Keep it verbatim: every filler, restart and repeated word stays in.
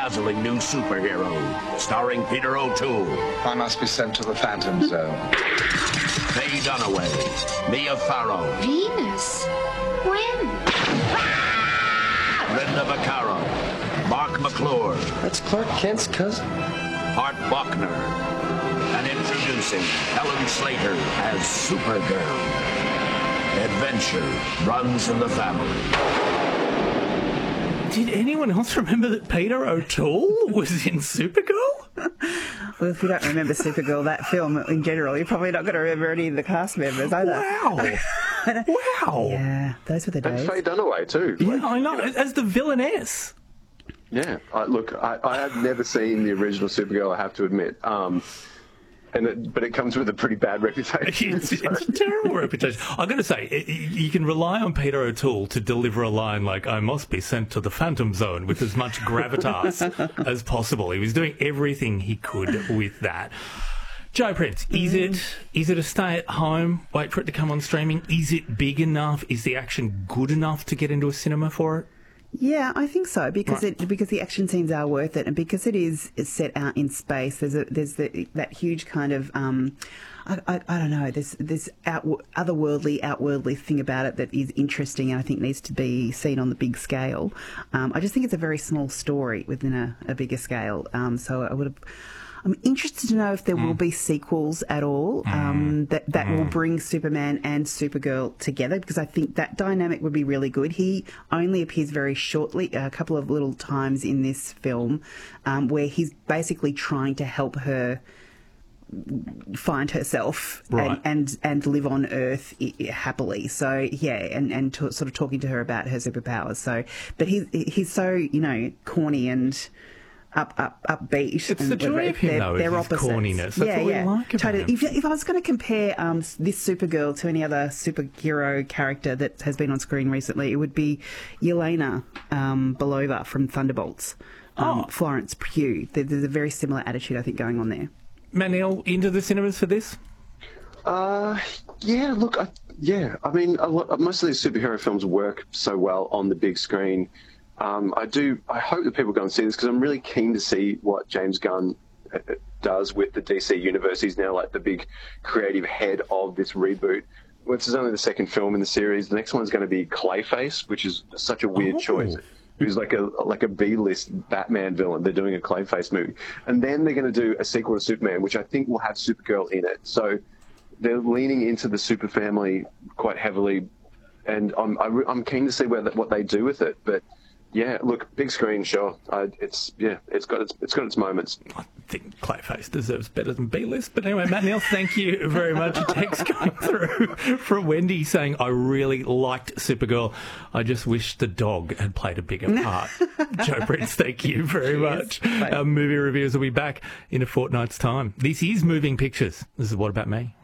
dazzling new superhero, starring Peter O'Toole. I must be sent to the Phantom Zone. Faye Dunaway, Mia Farrow. Venus? When? Linda Vaccaro, Mark McClure. That's Clark Kent's cousin. Art Buckner. And introducing Helen Slater as Supergirl. Adventure runs in the family. Did anyone else remember that Peter O'Toole was in Supergirl? Well, if you don't remember Supergirl, that film in general, you're probably not going to remember any of the cast members either. Wow. Wow. Yeah, those were the days. And Faye Dunaway too. Yeah, Like, I know, as the villainess. Yeah, I, look, I, I have never seen the original Supergirl, I have to admit. Um, and it, but it comes with a pretty bad reputation. It's, it's a terrible reputation. I'm going to say, it, you can rely on Peter O'Toole to deliver a line like, I must be sent to the Phantom Zone with as much gravitas as possible. He was doing everything he could with that. Joe Prince, is Mm. it is it a stay at home, wait for it to come on streaming? Is it big enough? Is the action good enough to get into a cinema for it? Yeah, I think so because Right. it because the action scenes are worth it, and because it is, is set out in space. There's a there's the, that huge kind of um, I, I, I don't know. There's this out, otherworldly, outworldly thing about it that is interesting, and I think needs to be seen on the big scale. Um, I just think it's a very small story within a, a bigger scale. Um, so I would have. I'm interested to know if there mm. will be sequels at all um, that, that mm. will bring Superman and Supergirl together, because I think that dynamic would be really good. He only appears very shortly, a couple of little times in this film, um, where he's basically trying to help her find herself right. and, and and live on Earth happily. So yeah, and and to, sort of talking to her about her superpowers. So, but he's he's so you know corny and up, up, upbeat. It's the joy of him, though, is his corniness. That's yeah, what we yeah. like about totally. him. If, if I was going to compare um, this Supergirl to any other superhero character that has been on screen recently, it would be Yelena um, Belova from Thunderbolts. Um, Oh. Florence Pugh. There, there's a very similar attitude, I think, going on there. Manil, into the cinemas for this? Uh, yeah, look, I, yeah, I mean, a lot, most of these superhero films work so well on the big screen. Um, I do. I hope that people go and see this because I'm really keen to see what James Gunn uh, does with the D C universe. He's now like the big creative head of this reboot. Well, this is only the second film in the series. The next one's going to be Clayface, which is such a weird Oh. choice. Who's like a like a B-list Batman villain. They're doing a Clayface movie, and then they're going to do a sequel to Superman, which I think will have Supergirl in it. So they're leaning into the super family quite heavily, and I'm I, I'm keen to see where that, what they do with it. But yeah, look, big screen, sure. I, it's yeah, it's got its it's got its moments. I think Clayface deserves better than B-list. But anyway, Matt Neal, thank you very much. A text coming through from Wendy saying, I really liked Supergirl. I just wish the dog had played a bigger part. Joe Prince, thank you very much. Bye. Our movie reviewers will be back in a fortnight's time. This is Moving Pictures. This is What About Me?